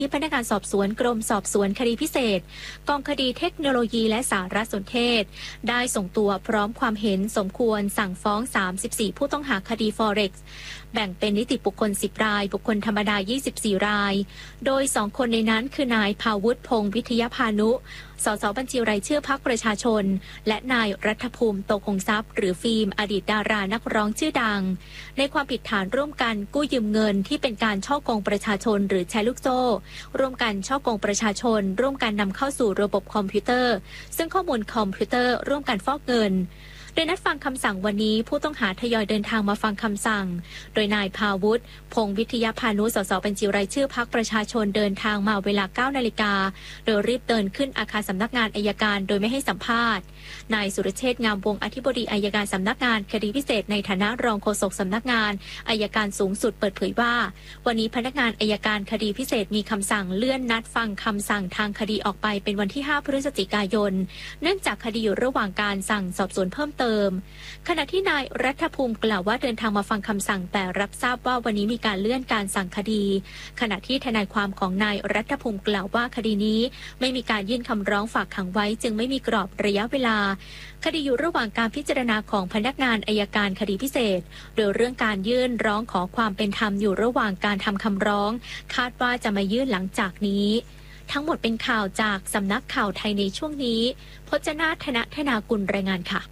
พนักงานสอบสวนกรมสอบสวนคดีพิเศษกองคดีเทคโนโลยีและสารสนเทศได้ส่งตัวพร้อมความเห็นสมควรสั่งฟ้อง34ผู้ต้องหาคดี Forex แบ่งเป็นนิติบุคคล10รายบุคคลธรรมดา24รายโดย2คนในนั้นคือนายภาวุฒิพงษ์วิทยาพานุสสบัญชีรายชื่อพรรคประชาชนและนายรัฐภูมิโตคงทรัพย์หรือฟิล์มอดีตดารานักร้องชื่อดังในความผิดฐานร่วมกันกู้ยืมเงินที่เป็นการฉ้อโกงประชาชนหรือแชร์ลูกโซ่ร่วมกันฉ้อโกงประชาชนร่วมกันนำเข้าสู่ระบบคอมพิวเตอร์ซึ่งข้อมูลคอมพิวเตอร์ร่วมกันฟอกเงินโดยนัดฟังคำสั่งวันนี้ผู้ต้องหาทยอยเดินทางมาฟังคำสั่งโดยนายภาวุฒิพงษ์วิทยาพานุสสบัญชีรายชื่อพรรคประชาชนเดินทางมาเวลา 9 นาฬิกาโดยรีบเดินขึ้นอาคารสำนักงานอัยการโดยไม่ให้สัมภาษณ์นายสุรเชษฐ์งามวงศ์อธิบดีอัยการสำนักงานคดีพิเศษในฐานะรองโฆษกสำนักงานอัยการสูงสุดเปิดเผยว่าวันนี้พนักงานอัยการคดีพิเศษมีคำสั่งเลื่อนนัดฟังคำสั่งทางคดีออกไปเป็นวันที่ 5 พฤศจิกายนเนื่องจากคดีอยู่ระหว่างการสั่งสอบสวนเพิ่มเติมขณะที่นายรัฐภูมิกล่าวว่าเดินทางมาฟังคำสั่งแต่รับทราบว่าวันนี้มีการเลื่อนการสั่งคดีขณะที่ทนายความของนายรัฐภูมิกล่าวว่าคดีนี้ไม่มีการยื่นคำร้องฝากขังไว้จึงไม่มีกรอบระยะเวลาคดีอยู่ระหว่างการพิจารณาของพนักงานอัยการคดีพิเศษโดยเรื่องการยื่นร้องขอความเป็นธรรมอยู่ระหว่างการทำคำร้องคาดว่าจะมายื่นหลังจากนี้ทั้งหมดเป็นข่าวจากสำนักข่าวไทยในช่วงนี้พจนาถนธนากุลรายงานค่ะ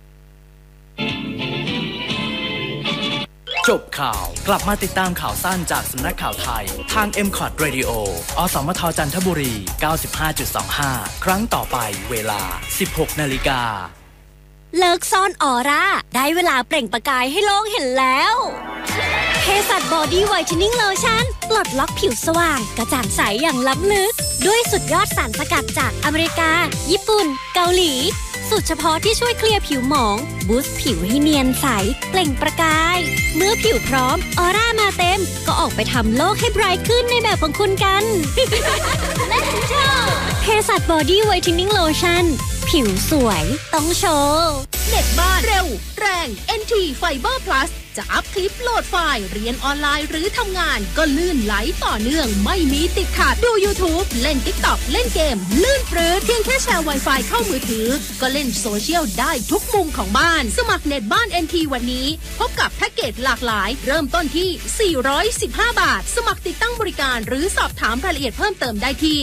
จบข่าวกลับมาติดตามข่าวสั้นจากสำนักข่าวไทยทาง MCOT Radio อสมทจันทบุรี 95.25 ครั้งต่อไปเวลา 16 นาฬิกาเลิกซ่อนออร่าได้เวลาเปล่งประกายให้โลกเห็นแล้วเภสัชบอดี้ไวท์เทนนิ่งโลชั่นปลดล็อกผิวสว่างกระจ่างใสอย่างล้ำลึกด้วยสุดยอดสารสกัดจากอเมริกาญี่ปุ่นเกาหลีสูตรเฉพาะที่ช่วยเคลียร์ผิวหมองบูสต์ผิวให้เนียนใสเปล่งประกายเมื่อผิวพร้อมออร่ามาเต็มก็ออกไปทำโลกให้ไบรท์ขึ้นในแบบของคุณกัน Let's go เภสัชบอดี้ไวท์เทนนิ่งโลชั่นผิวสวยต้องโชว์เน็ตบ้านเร็วแรง NT Fiber Plus จะอัพคลิปโหลดไฟล์เรียนออนไลน์หรือทำงานก็ลื่นไหลต่อเนื่องไม่มีติดขัดดู YouTube เล่น TikTok เล่นเกมลื่นปรื้ดเพียงแค่แชร์ Wi-Fi เข้ามือถือก็เล่นโซเชียลได้ทุกมุมของบ้านสมัครเน็ตบ้าน NT วันนี้พบกับแพ็กเกจหลากหลายเริ่มต้นที่415 บาทสมัครติดตั้งบริการหรือสอบถามรายละเอียดเพิ่มเติมได้ที่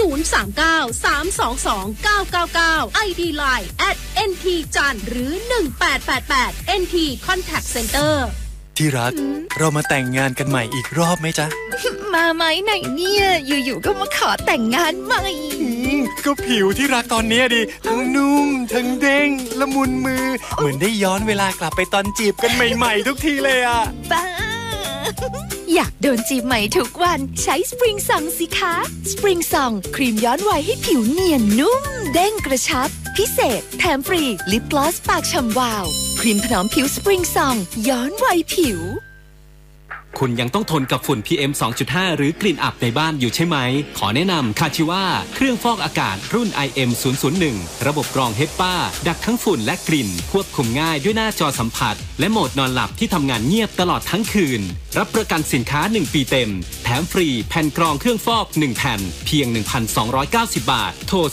039-322-999 ID Line @ntjan หรือ1888 NT Contact Center ที่รักเรามาแต่งงานกันใหม่อีกรอบไหมจ๊ะมาไหมไหนเนี่ยอยู่ๆก็มาขอแต่งงานใหม่ก็ผิวที่รักตอนนี้ดิทั้งนุ่มทั้งเด้งละมุนมือเหมือนได้ย้อนเวลากลับไปตอนจีบกันใหม่ๆทุกทีเลยอ่ะบ้าอยากโดนจีบใหม่ทุกวันใช้สปริงซองสิคะสปริงซองครีมย้อนวัยให้ผิวเนียนนุ่มเด้งกระชับพิเศษแถมฟรีลิปกลอสปากฉ่ำวาวครีมถนอมผิวสปริงซองย้อนวัยผิวคุณยังต้องทนกับฝุ่น PM 2.5 หรือกลิ่นอับในบ้านอยู่ใช่ไหมขอแนะนำคาชิว่าเครื่องฟอกอากาศรุ่น IM001 ระบบกรองHEPAดักทั้งฝุ่นและกลิ่นควบคุมง่ายด้วยหน้าจอสัมผัสและโหมดนอนหลับที่ทำงานเงียบตลอดทั้งคืนรับประกันสินค้า1ปีเต็มแถมฟรีแผ่นกรองเครื่องฟอก1แผ่นเพียง 1,290 บาทโทร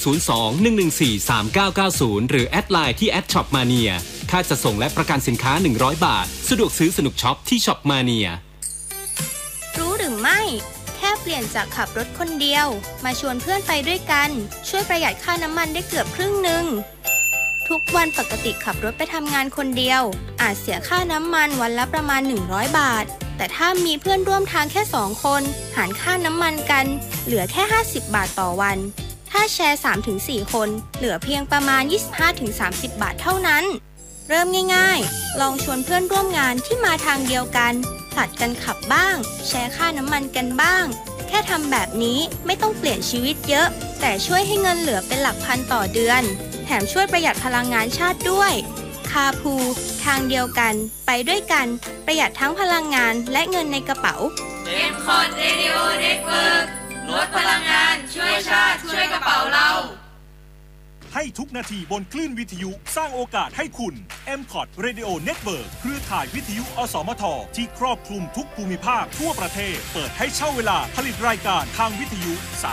02-114-3990 หรือแอดไลน์ที่@shopmania ค่าจัดส่งและประกันสินค้า100 บาทสะดวกซื้อสนุกช็อปที่ shopmania รู้หรือไม่แค่เปลี่ยนจากขับรถคนเดียวมาชวนเพื่อนไปด้วยกันช่วยประหยัดค่าน้ำมันได้เกือบครึ่งนึงทุกวันปกติขับรถไปทำงานคนเดียวอาจเสียค่าน้ำมันวันละประมาณ100 บาทแต่ถ้ามีเพื่อนร่วมทางแค่2 คนหารค่าน้ำมันกันเหลือแค่50 บาทต่อวันถ้าแชร์ 3-4 คนเหลือเพียงประมาณ 25-30 บาทเท่านั้นเริ่มง่ายๆลองชวนเพื่อนร่วมงานที่มาทางเดียวกันผลัดกันขับบ้างแชร์ค่าน้ำมันกันบ้างแค่ทำแบบนี้ไม่ต้องเปลี่ยนชีวิตเยอะแต่ช่วยให้เงินเหลือเป็นหลักพันต่อเดือนแถมช่วยประหยัดพลังงานชาติด้วยคาพูทางเดียวกันไปด้วยกันประหยัดทั้งพลังงานและเงินในกระเป๋า MCOT Radio Network ลดพลังงานช่วยชาติช่วยกระเป๋าเราให้ทุกนาทีบนคลื่นวิทยุสร้างโอกาสให้คุณ M-KOT Radio Network เครือข่ายวิทยุอสมทที่ครอบคลุมทุกภูมิภาคทั่วประเทศเปิดให้เช่าเวลาผลิตรายการทางวิทยุ